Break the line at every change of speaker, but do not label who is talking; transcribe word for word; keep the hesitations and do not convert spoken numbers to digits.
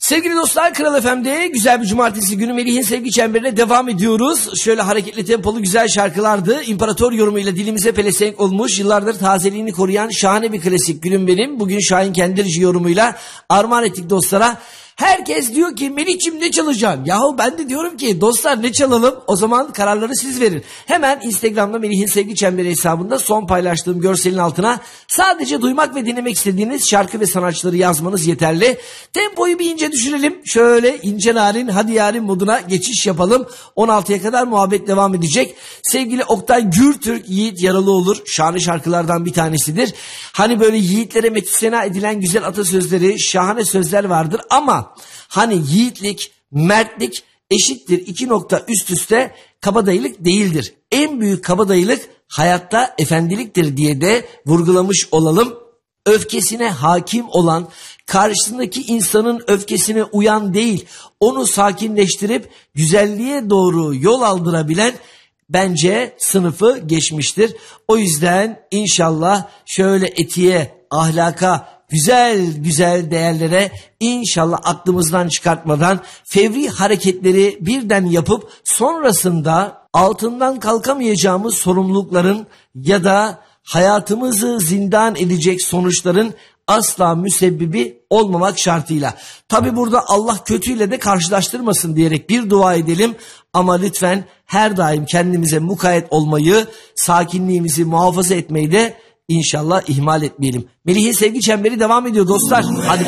Sevgili dostlar, Kral F M'de güzel bir cumartesi günü Melih'in sevgi çemberine devam ediyoruz. Şöyle hareketli tempolu güzel şarkılardı. İmparator yorumuyla dilimize pelesenk olmuş, yıllardır tazeliğini koruyan şahane bir klasik günüm benim. Bugün Şahin Kendirci yorumuyla armağan ettik dostlara. Herkes diyor ki Melih'cim ne çalacaksın? Yahu ben de diyorum ki dostlar ne çalalım? O zaman kararları siz verin. Hemen Instagram'da Melih'in sevgi çemberi hesabında son paylaştığım görselin altına sadece duymak ve dinlemek istediğiniz şarkı ve sanatçıları yazmanız yeterli. Tempoyu bir ince düşürelim. Şöyle ince narin hadi yarin moduna geçiş yapalım. on altıya kadar muhabbet devam edecek. Sevgili Oktay Gürtürk, Yiğit Yaralıoğlu şahane şarkılardan bir tanesidir. Hani böyle yiğitlere metisena edilen güzel atasözleri, şahane sözler vardır ama hani yiğitlik, mertlik eşittir iki nokta üst üste kabadayılık değildir. En büyük kabadayılık hayatta efendiliktir diye de vurgulamış olalım. Öfkesine hakim olan, karşısındaki insanın öfkesine uyan değil, onu sakinleştirip güzelliğe doğru yol aldırabilen bence sınıfı geçmiştir. O yüzden inşallah şöyle etiğe, ahlaka, güzel güzel değerlere inşallah aklımızdan çıkartmadan fevri hareketleri birden yapıp sonrasında altından kalkamayacağımız sorumlulukların ya da hayatımızı zindan edecek sonuçların asla müsebbibi olmamak şartıyla. Tabi burada Allah kötüyle de karşılaştırmasın diyerek bir dua edelim ama lütfen her daim kendimize mukayyet olmayı, sakinliğimizi muhafaza etmeyi de İnşallah ihmal etmeyelim. Melih'in sevgi çemberi devam ediyor dostlar. Hadi